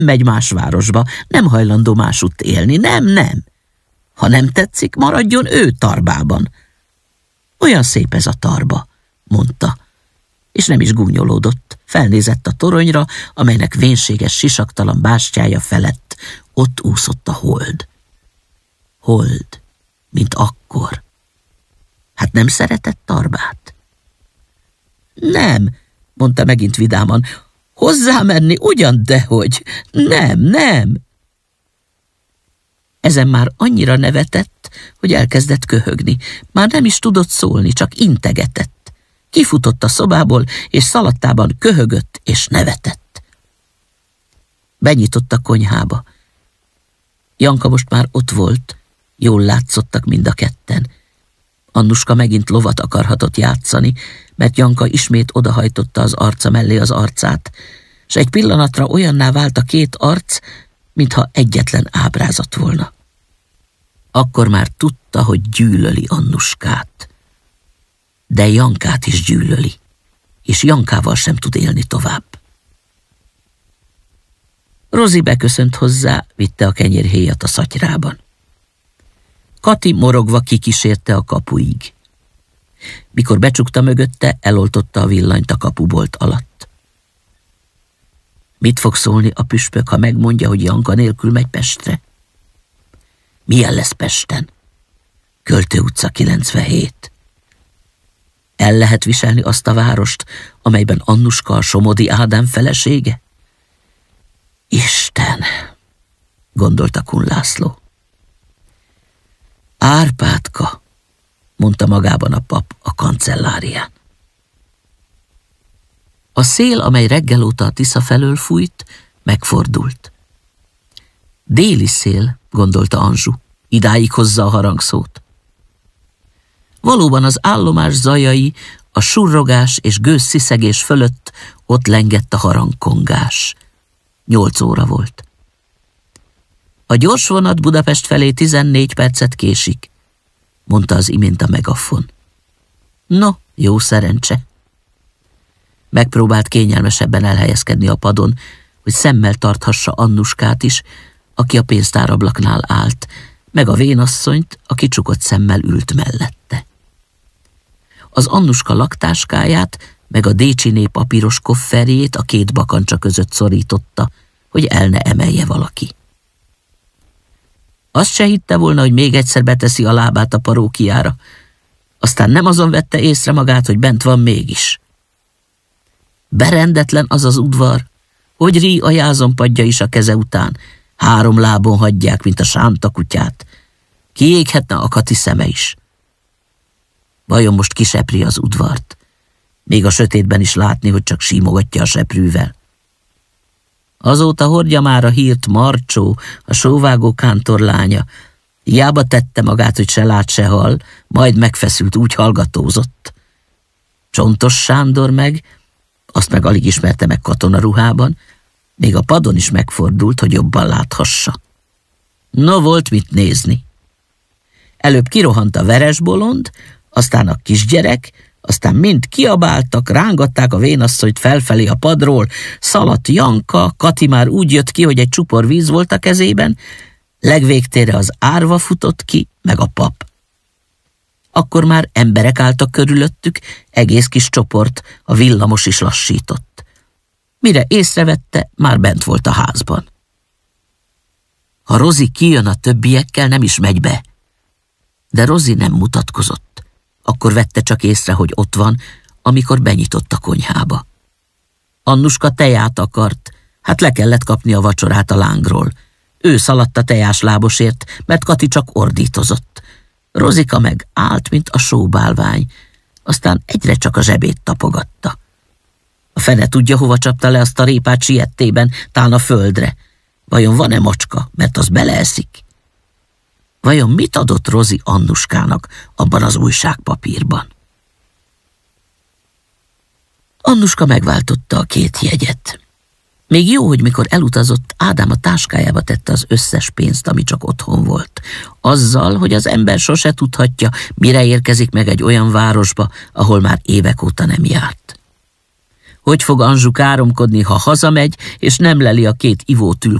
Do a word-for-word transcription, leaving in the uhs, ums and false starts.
megy más városba, nem hajlandó másutt élni, nem, nem. Ha nem tetszik, maradjon ő Tarbában. Olyan szép ez a Tarba, mondta, és nem is gúnyolódott. Felnézett a toronyra, amelynek vénséges, sisaktalan bástyája felett ott úszott a hold. Hold, mint akkor. Hát nem szeretett Tarbát? Nem, mondta megint vidáman, hozzá menni ugyan dehogy. Nem, nem. Ezen már annyira nevetett, hogy elkezdett köhögni. Már nem is tudott szólni, csak integetett. Kifutott a szobából, és szalattában köhögött és nevetett. Benyitott a konyhába. Janka most már ott volt, jól látszottak mind a ketten. Annuska megint lovat akarhatott játszani, mert Janka ismét odahajtotta az arca mellé az arcát, s egy pillanatra olyanná vált a két arc, mintha egyetlen ábrázat volna. Akkor már tudta, hogy gyűlöli Annuskát. De Jankát is gyűlöli, és Jankával sem tud élni tovább. Rozi beköszönt hozzá, vitte a kenyérhéjat a szatyrában. Kati morogva kikísérte a kapuig. Mikor becsukta mögötte, eloltotta a villanyt a kapubolt alatt. Mit fog szólni a püspök, ha megmondja, hogy Janka nélkül megy Pestre? Milyen lesz Pesten? Költő utca kilencvenhét. El lehet viselni azt a várost, amelyben Annuska a Somodi Ádám felesége? Isten, gondolta Kun László. Árpádka, mondta magában a pap a kancellárián. A szél, amely reggel óta a Tisza felől fújt, megfordult. Déli szél, gondolta Anzsu, idáig hozza a harangszót. Valóban az állomás zajai, a surrogás és gőzsziszegés fölött ott lengett a harangkongás. Nyolc óra volt. A gyorsvonat Budapest felé tizennégy percet késik, mondta az imént a megafon. No, jó szerencse. Megpróbált kényelmesebben elhelyezkedni a padon, hogy szemmel tarthassa Annuskát is, aki a pénztárablaknál állt, meg a vénasszonyt, aki csukott szemmel ült mellette. Az Annuska laktáskáját, meg a Décsiné papíros kofferjét a két bakancsa között szorította, hogy el ne emelje valaki. Azt se hitte volna, hogy még egyszer beteszi a lábát a parókiára, aztán nem azon vette észre magát, hogy bent van mégis. Berendetlen az az udvar, hogy rí a jázonpadja is a keze után, három lábon hagyják, mint a sántakutyát. Kiéghetne a Kati szeme is. Vajon most kisepri az udvart? Még a sötétben is látni, hogy csak símogatja a seprűvel. Azóta hordja már a hírt Marcsó, a sóvágó kántorlánya. Hiába tette magát, hogy se lát, se hall, majd megfeszült, úgy hallgatózott. Csontos Sándor meg, azt meg alig ismerte meg katonaruhában, még a padon is megfordult, hogy jobban láthassa. No, volt mit nézni. Előbb kirohant a veresbolond, aztán a kisgyerek, aztán mind kiabáltak, rángatták a vénasszonyt felfelé a padról, szaladt Janka, Kati már úgy jött ki, hogy egy csupor víz volt a kezében, legvégtére az árva futott ki, meg a pap. Akkor már emberek álltak körülöttük, egész kis csoport, a villamos is lassított. Mire észrevette, már bent volt a házban. Ha Rozi kijön a többiekkel, nem is megy be. De Rozi nem mutatkozott. Akkor vette csak észre, hogy ott van, amikor benyitott a konyhába. Annuska teját akart, hát le kellett kapni a vacsorát a lángról. Ő szaladt a tejás lábosért, mert Kati csak ordítozott. Rozika meg állt, mint a sóbálvány, aztán egyre csak a zsebét tapogatta. A fene tudja, hova csapta le azt a répát siettében, tán a földre. Vajon van-e macska, mert az beleeszik? Vajon mit adott Rozi Annuskának abban az újságpapírban? Annuska megváltotta a két jegyet. Még jó, hogy mikor elutazott, Ádám a táskájába tette az összes pénzt, ami csak otthon volt. Azzal, hogy az ember sose tudhatja, mire érkezik meg egy olyan városba, ahol már évek óta nem járt. Hogy fog Anzsu káromkodni, ha hazamegy, és nem leli a két ivótül